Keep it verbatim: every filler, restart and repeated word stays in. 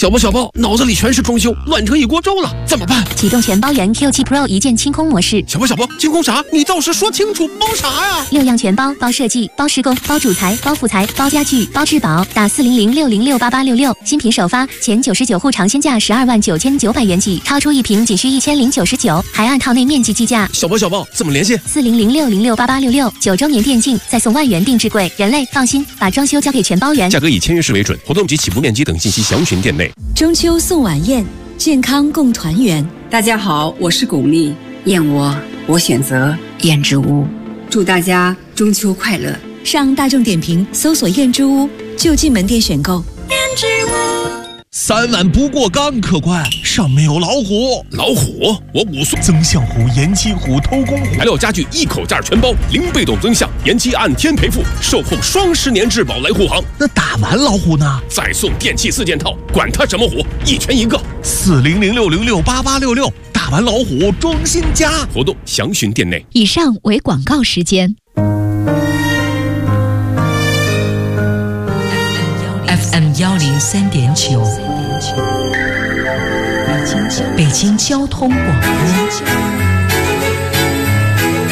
小包小包，脑子里全是装修，乱成一锅粥了，怎么办？ 启动全包圆 Q 七 Pro 一键清空模式。 小包小包，清空啥？你倒是说清楚，包啥呀？ 六样全包，包设计，包施工，包主材，包副材，包家具，包质保。打四零零六零六八八六六，新品首发，前九十九户尝鲜价十二万九千九百元起，超出一平仅需一千零九十九，还按套内面积计价。 小包小包，怎么联系？ 四零零六零六八八六六，九周年电竞，再送万元定制柜。人类放心，把装修交给全包圆。 价格以签约式为准，活动及起步面积等信息详询店内。 中秋送晚宴，健康共团圆。 大家好，我是巩俐，燕窝我选择燕之屋，祝大家中秋快乐。 上大众点评搜索燕之屋，就近门店选购。燕之屋。 三碗不过冈，客官上面有老虎。 老虎？我五岁。 增项虎、延期虎、偷工虎， 材料家具一口价全包，零被动增项，延期按天赔付，售后双十年质保来护航。 那打完老虎呢？ 再送电器四件套，管它什么虎，一拳一个。 四零零六零六八八六六，打完老虎装新家。 活动详询店内。 以上为广告时间。 F M 幺零三点九，北京交通广播。